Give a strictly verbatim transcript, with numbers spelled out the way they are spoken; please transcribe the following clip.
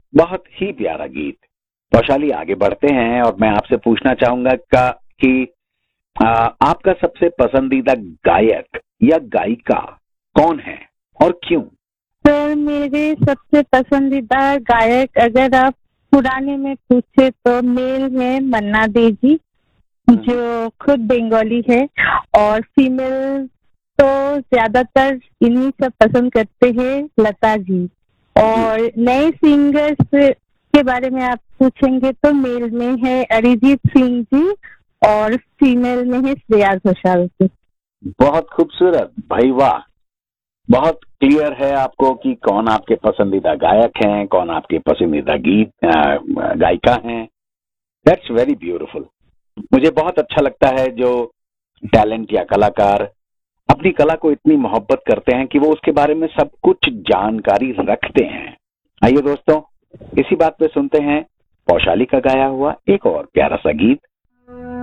बहुत ही प्यारा गीत। वैशाली, आगे बढ़ते हैं और मैं आपसे पूछना चाहूंगा का कि आ, आपका सबसे पसंदीदा गायक या गायिका कौन है और क्यों? सर, मेरे सबसे पसंदीदा गायक अगर आप पुराने में पूछे तो मेल में मन्ना दे जी, जो खुद बंगाली है, और फीमेल तो ज्यादातर इन्हीं सब पसंद करते हैं, लता जी। और नए सिंगर्स के बारे में आप पूछेंगे तो मेल में है अरिजीत सिंह जी और फीमेल में है श्रेया घोषाल जी। बहुत खूबसूरत भाई, वाह। बहुत क्लियर है आपको कि कौन आपके पसंदीदा गायक हैं, कौन आपके पसंदीदा गीत गायिका हैं। That's very beautiful. मुझे बहुत अच्छा लगता है जो टैलेंट या कलाकार अपनी कला को इतनी मोहब्बत करते हैं कि वो उसके बारे में सब कुछ जानकारी रखते हैं। आइए दोस्तों, इसी बात पे सुनते हैं वैशाली का गाया हुआ एक और प्यारा सा गीत।